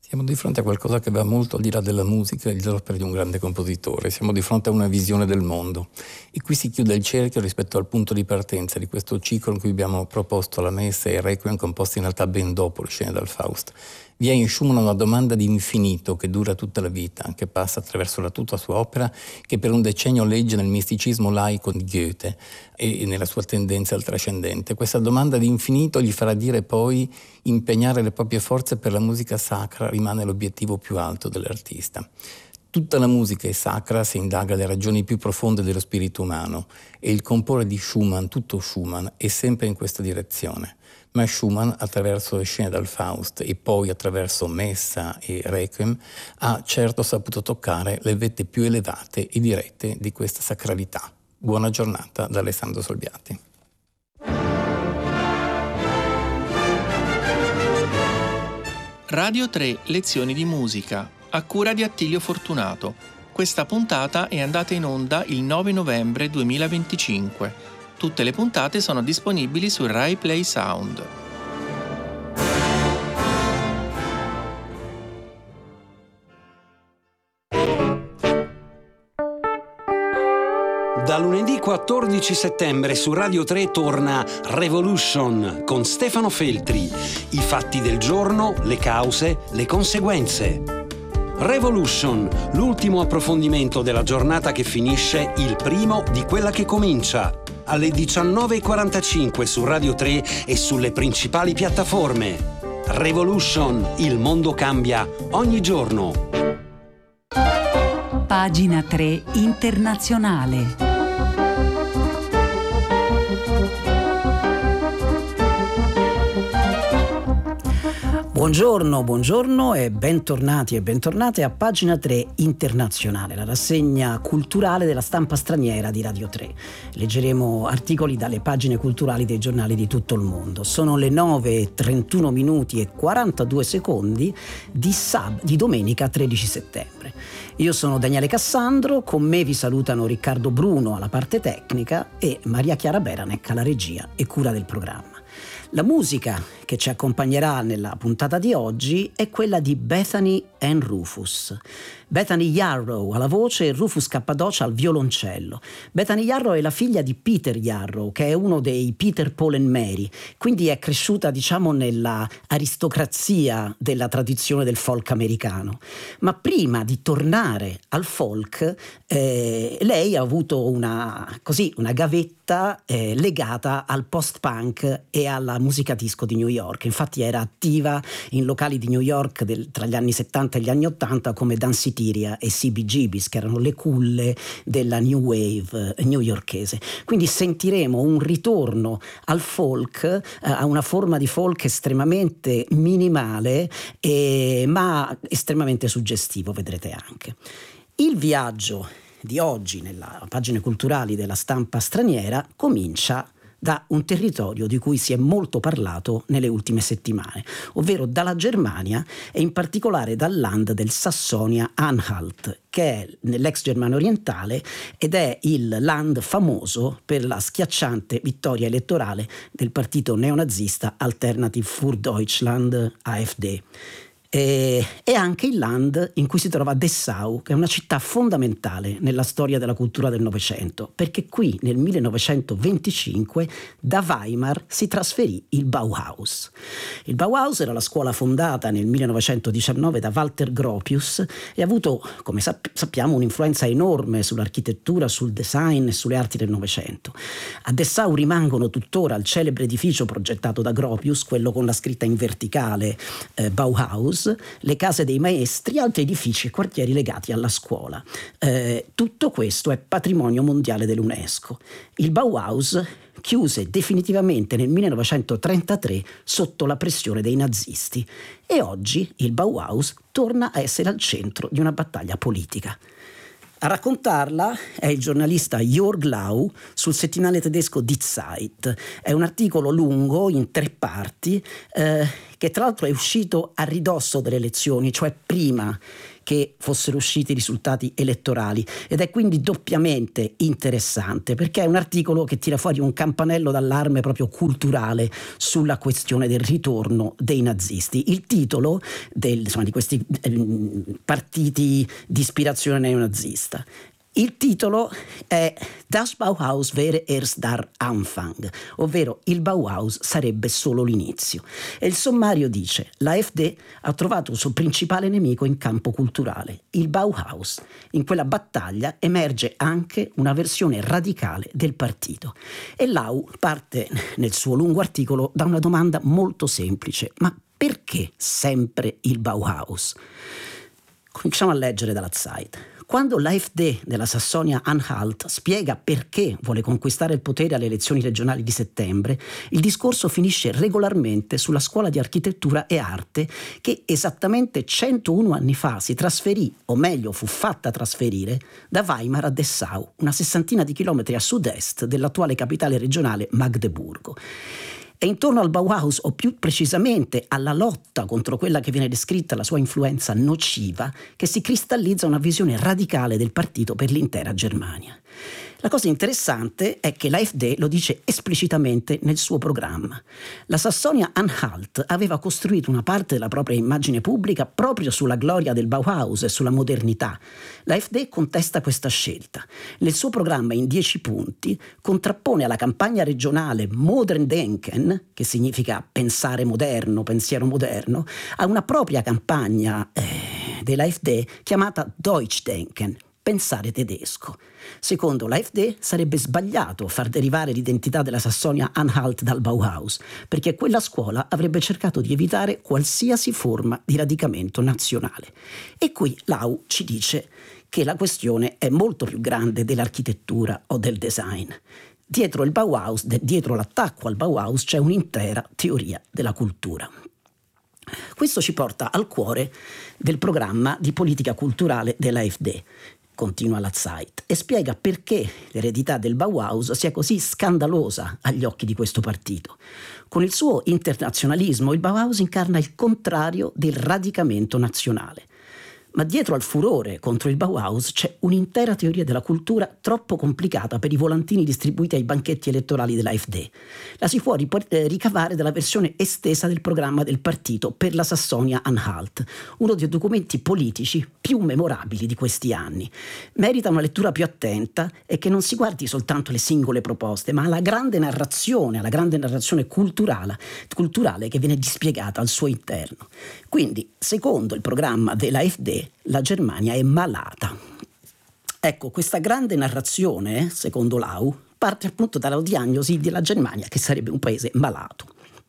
Siamo di fronte a qualcosa che va molto al di là della musica e dell'opera di un grande compositore. Siamo di fronte a una visione del mondo. E qui si chiude il cerchio rispetto al punto di partenza di questo ciclo in cui abbiamo proposto la Messa e il Requiem, composti in realtà ben dopo le scene dal Faust. Vi è in Schumann una domanda di infinito che dura tutta la vita, che passa attraverso tutta la sua opera, che per un decennio legge nel misticismo laico di Goethe e nella sua tendenza al trascendente. Questa domanda di infinito gli farà dire poi: impegnare le proprie forze per la musica sacra rimane l'obiettivo più alto dell'artista. Tutta la musica è sacra se indaga le ragioni più profonde dello spirito umano, e il comporre di Schumann, tutto Schumann, è sempre in questa direzione. Ma Schumann, attraverso le scene dal Faust e poi attraverso Messa e Requiem, ha certo saputo toccare le vette più elevate e dirette di questa sacralità. Buona giornata da Alessandro Solbiati. Radio 3 Lezioni di musica, a cura di Attilio Fortunato. Questa puntata è andata in onda il 9 novembre 2025. Tutte le puntate sono disponibili su Rai Play Sound. Da lunedì 14 settembre su Radio 3 torna Revolution con Stefano Feltri. I fatti del giorno, le cause, le conseguenze. Revolution, l'ultimo approfondimento della giornata che finisce, il primo di quella che comincia. Alle 19:45 su Radio 3 e sulle principali piattaforme. Revolution, il mondo cambia ogni giorno. Pagina 3 internazionale. Buongiorno e bentornati e bentornate a Pagina 3 Internazionale, la rassegna culturale della stampa straniera di Radio 3. Leggeremo articoli dalle pagine culturali dei giornali di tutto il mondo. Sono le 9:31 minuti e 42 secondi di domenica 13 settembre. Io sono Daniele Cassandro, con me vi salutano Riccardo Bruno alla parte tecnica e Maria Chiara Beranec alla regia e cura del programma. La musica che ci accompagnerà nella puntata di oggi è quella di Bethany and Rufus. Bethany Yarrow alla voce e Rufus Cappadocia al violoncello. Bethany Yarrow è la figlia di Peter Yarrow, che è uno dei Peter, Paul and Mary, quindi è cresciuta, nella aristocrazia della tradizione del folk americano. Ma prima di tornare al folk, lei ha avuto una gavetta legata al post-punk e alla musica disco di New York. Infatti era attiva in locali di New York tra gli anni 70 e gli anni 80 come Danceteria e CBGBs, che erano le culle della new wave newyorkese. Quindi sentiremo un ritorno al folk, a una forma di folk estremamente minimale ma estremamente suggestivo, vedrete anche. Il viaggio di oggi nelle pagine culturali della stampa straniera comincia da un territorio di cui si è molto parlato nelle ultime settimane, ovvero dalla Germania e in particolare dal land del Sassonia-Anhalt, che è nell'ex Germania orientale ed è il land famoso per la schiacciante vittoria elettorale del partito neonazista Alternative für Deutschland AfD. È anche il land in cui si trova Dessau, che è una città fondamentale nella storia della cultura del Novecento, perché qui nel 1925 da Weimar si trasferì il Bauhaus. Il Bauhaus era la scuola fondata nel 1919 da Walter Gropius e ha avuto, come sappiamo, un'influenza enorme sull'architettura, sul design e sulle arti del Novecento. A Dessau rimangono tuttora il celebre edificio progettato da Gropius, quello con la scritta in verticale Bauhaus, le case dei maestri, altri edifici e quartieri legati alla scuola. Tutto questo è patrimonio mondiale dell'UNESCO. Il Bauhaus chiuse definitivamente nel 1933 sotto la pressione dei nazisti e oggi il Bauhaus torna a essere al centro di una battaglia politica. A raccontarla è il giornalista Jörg Lau sul settimanale tedesco Die Zeit. È un articolo lungo in 3 parti che tra l'altro è uscito a ridosso delle elezioni, cioè prima che fossero usciti i risultati elettorali, ed è quindi doppiamente interessante perché è un articolo che tira fuori un campanello d'allarme proprio culturale sulla questione del ritorno dei nazisti. Il titolo di questi partiti di ispirazione neonazista. Il titolo è Das Bauhaus wäre erst der Anfang, ovvero il Bauhaus sarebbe solo l'inizio. E il sommario dice: l'AfD ha trovato il suo principale nemico in campo culturale, il Bauhaus. In quella battaglia emerge anche una versione radicale del partito. E Lau parte nel suo lungo articolo da una domanda molto semplice: ma perché sempre il Bauhaus? Cominciamo a leggere dalla Zeit. Quando l'AfD della Sassonia-Anhalt spiega perché vuole conquistare il potere alle elezioni regionali di settembre, il discorso finisce regolarmente sulla scuola di architettura e arte che esattamente 101 anni fa si trasferì, o meglio fu fatta trasferire, da Weimar a Dessau, una 60 di chilometri a sud-est dell'attuale capitale regionale Magdeburgo. È intorno al Bauhaus, o più precisamente alla lotta contro quella che viene descritta la sua influenza nociva, che si cristallizza una visione radicale del partito per l'intera Germania. La cosa interessante è che l'AfD lo dice esplicitamente nel suo programma. La Sassonia-Anhalt aveva costruito una parte della propria immagine pubblica proprio sulla gloria del Bauhaus e sulla modernità. L'AfD contesta questa scelta. Nel suo programma in 10 punti contrappone alla campagna regionale Modern Denken, che significa pensare moderno, pensiero moderno, a una propria campagna dell'AfD chiamata Deutschdenken, pensare tedesco. Secondo l'AfD sarebbe sbagliato far derivare l'identità della Sassonia-Anhalt dal Bauhaus, perché quella scuola avrebbe cercato di evitare qualsiasi forma di radicamento nazionale. E qui Lau ci dice che la questione è molto più grande dell'architettura o del design. Dietro il Bauhaus, dietro l'attacco al Bauhaus, c'è un'intera teoria della cultura. Questo ci porta al cuore del programma di politica culturale dell'AfD, continua la Zeit, e spiega perché l'eredità del Bauhaus sia così scandalosa agli occhi di questo partito. Con il suo internazionalismo, il Bauhaus incarna il contrario del radicamento nazionale. Ma dietro al furore contro il Bauhaus c'è un'intera teoria della cultura troppo complicata per i volantini distribuiti ai banchetti elettorali dell'AfD. La si può ricavare dalla versione estesa del programma del partito per la Sassonia-Anhalt, uno dei documenti politici più memorabili di questi anni. Merita una lettura più attenta e che non si guardi soltanto le singole proposte, ma alla grande narrazione culturale che viene dispiegata al suo interno. Quindi, secondo il programma dell'AfD, la Germania è malata. Ecco, questa grande narrazione, secondo Lau, parte appunto dalla diagnosi della Germania che sarebbe un paese malato.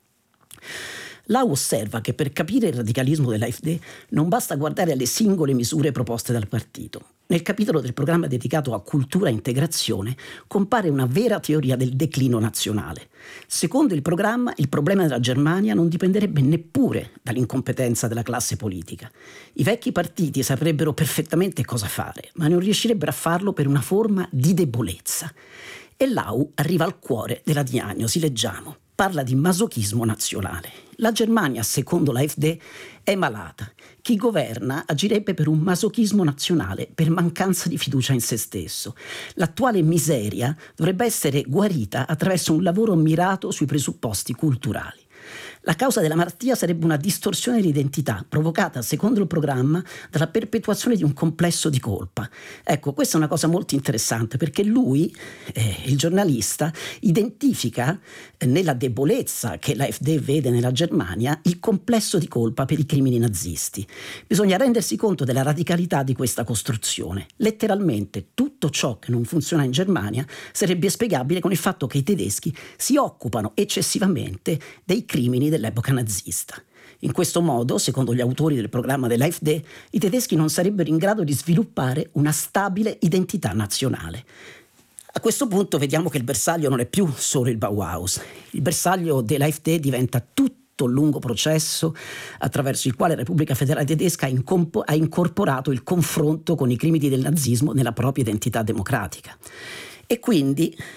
Lau osserva che per capire il radicalismo dell'AfD non basta guardare alle singole misure proposte dal partito. Nel capitolo del programma dedicato a cultura e integrazione compare una vera teoria del declino nazionale. Secondo il programma, il problema della Germania non dipenderebbe neppure dall'incompetenza della classe politica. I vecchi partiti saprebbero perfettamente cosa fare, ma non riuscirebbero a farlo per una forma di debolezza. E Lau arriva al cuore della diagnosi, leggiamo. Parla di masochismo nazionale. La Germania, secondo l'AfD, è malata. Chi governa agirebbe per un masochismo nazionale, per mancanza di fiducia in se stesso. L'attuale miseria dovrebbe essere guarita attraverso un lavoro mirato sui presupposti culturali. La causa della malattia sarebbe una distorsione di identità provocata, secondo il programma, dalla perpetuazione di un complesso di colpa. Ecco, questa è una cosa molto interessante perché lui, il giornalista, identifica nella debolezza che l'AfD vede nella Germania il complesso di colpa per i crimini nazisti. Bisogna rendersi conto della radicalità di questa costruzione. Letteralmente tutto ciò che non funziona in Germania sarebbe spiegabile con il fatto che i tedeschi si occupano eccessivamente dei crimini dell'epoca nazista. In questo modo, secondo gli autori del programma dell'AfD, i tedeschi non sarebbero in grado di sviluppare una stabile identità nazionale. A questo punto vediamo che il bersaglio non è più solo il Bauhaus. Il bersaglio dell'AfD diventa tutto un lungo processo attraverso il quale la Repubblica Federale Tedesca ha incorporato il confronto con i crimini del nazismo nella propria identità democratica. E quindi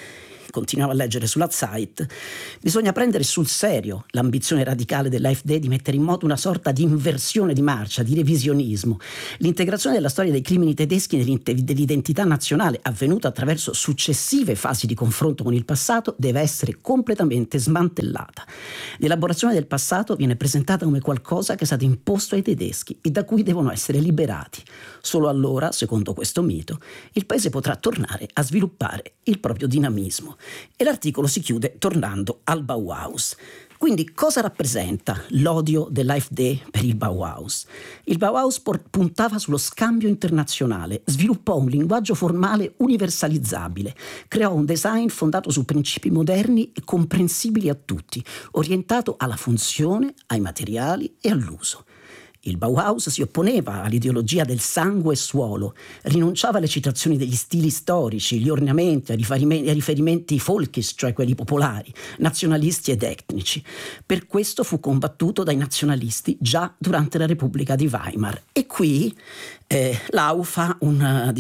continuiamo a leggere sulla Zeit, bisogna prendere sul serio l'ambizione radicale dell'AfD di mettere in moto una sorta di inversione di marcia, di revisionismo. L'integrazione della storia dei crimini tedeschi dell'identità nazionale, avvenuta attraverso successive fasi di confronto con il passato, deve essere completamente smantellata. L'elaborazione del passato viene presentata come qualcosa che è stato imposto ai tedeschi e da cui devono essere liberati. Solo allora, secondo questo mito, il paese potrà tornare a sviluppare il proprio dinamismo. E l'articolo si chiude tornando al Bauhaus. Quindi cosa rappresenta l'odio dell'AfD per il Bauhaus? Il Bauhaus puntava sullo scambio internazionale, sviluppò un linguaggio formale universalizzabile, creò un design fondato su principi moderni e comprensibili a tutti, orientato alla funzione, ai materiali e all'uso. Il Bauhaus si opponeva all'ideologia del sangue e suolo, rinunciava alle citazioni degli stili storici, gli ornamenti, ai riferimenti folkish, cioè quelli popolari, nazionalisti ed etnici. Per questo fu combattuto dai nazionalisti già durante la Repubblica di Weimar. E qui Lau fa un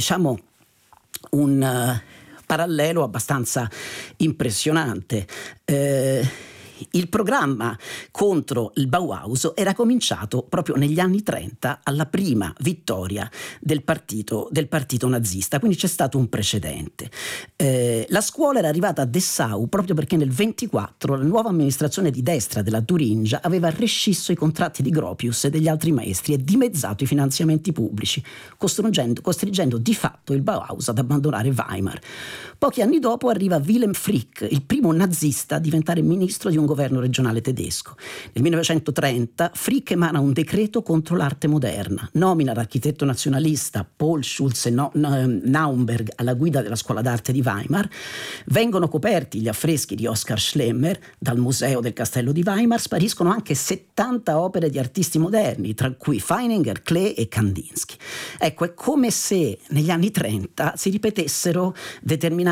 parallelo abbastanza impressionante. Il programma contro il Bauhaus era cominciato proprio negli anni 30 alla prima vittoria del partito nazista, quindi c'è stato un precedente. La scuola era arrivata a Dessau proprio perché nel 24 la nuova amministrazione di destra della Turingia aveva rescisso i contratti di Gropius e degli altri maestri e dimezzato i finanziamenti pubblici, costringendo di fatto il Bauhaus ad abbandonare Weimar. Pochi anni dopo arriva Wilhelm Frick, il primo nazista a diventare ministro di un governo regionale tedesco. Nel 1930 Frick emana un decreto contro l'arte moderna, nomina l'architetto nazionalista Paul Schulze Naumberg alla guida della scuola d'arte di Weimar, vengono coperti gli affreschi di Oskar Schlemmer, dal museo del castello di Weimar spariscono anche 70 opere di artisti moderni, tra cui Feininger, Klee e Kandinsky. Ecco, è come se negli anni 30 si ripetessero determinati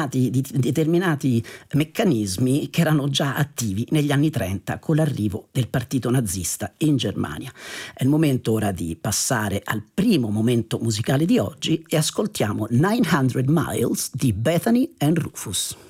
meccanismi che erano già attivi negli anni 30 con l'arrivo del partito nazista in Germania. È il momento ora di passare al primo momento musicale di oggi e ascoltiamo 900 Miles di Bethany and Rufus.